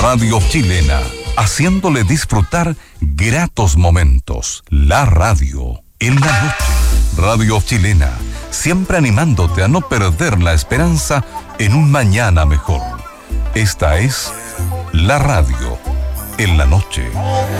Radio Chilena, haciéndole disfrutar gratos momentos. La radio en la noche. Radio Chilena, siempre animándote a no perder la esperanza en un mañana mejor. Esta es la radio en la noche.